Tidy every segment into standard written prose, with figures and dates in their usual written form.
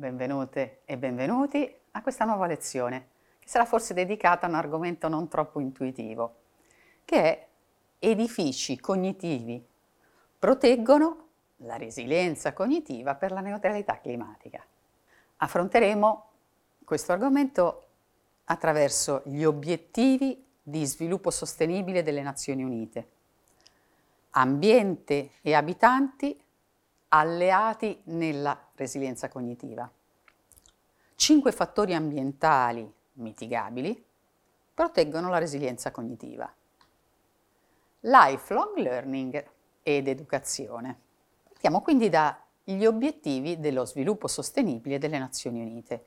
benvenute e benvenuti a questa nuova lezione, che sarà forse dedicata a un argomento non troppo intuitivo, che è edifici cognitivi proteggono la resilienza cognitiva per la neutralità climatica. Affronteremo questo argomento attraverso gli obiettivi di sviluppo sostenibile delle Nazioni Unite, ambiente e abitanti alleati nella resilienza cognitiva. 5 fattori ambientali mitigabili proteggono la resilienza cognitiva. Lifelong learning ed educazione. Partiamo quindi dagli obiettivi dello sviluppo sostenibile delle Nazioni Unite.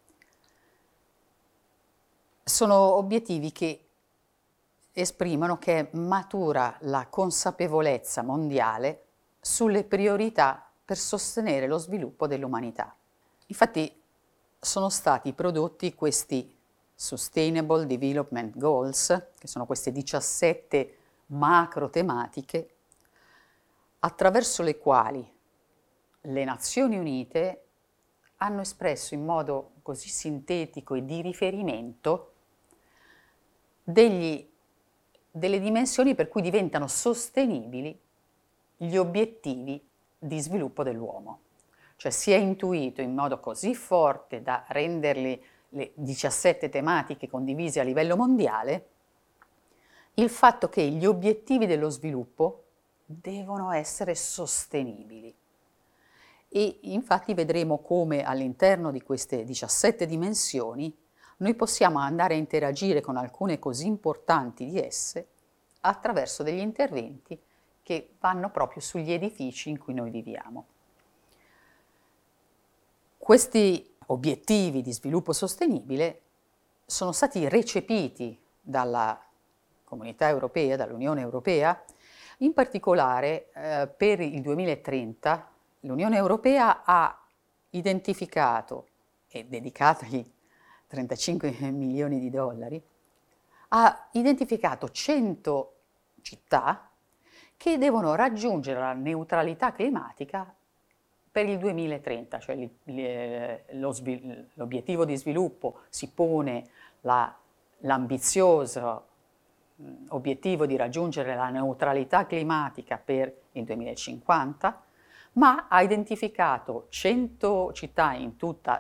Sono obiettivi che esprimono che è matura la consapevolezza mondiale sulle priorità per sostenere lo sviluppo dell'umanità. Infatti sono stati prodotti questi Sustainable Development Goals, che sono queste 17 macro tematiche, attraverso le quali le Nazioni Unite hanno espresso in modo così sintetico e di riferimento delle dimensioni per cui diventano sostenibili gli obiettivi di sviluppo dell'uomo. Cioè si è intuito in modo così forte da renderli le 17 tematiche condivise a livello mondiale il fatto che gli obiettivi dello sviluppo devono essere sostenibili. E infatti vedremo come all'interno di queste 17 dimensioni noi possiamo andare a interagire con alcune così importanti di esse attraverso degli interventi che vanno proprio sugli edifici in cui noi viviamo. Questi obiettivi di sviluppo sostenibile sono stati recepiti dalla Comunità Europea, dall'Unione Europea. In particolare per il 2030 l'Unione Europea ha identificato e dedicatogli 35 milioni di dollari, ha identificato 100 città che devono raggiungere la neutralità climatica per il 2030, cioè l'obiettivo di sviluppo si pone l'ambizioso obiettivo di raggiungere la neutralità climatica per il 2050, ma ha identificato 100 città in tutta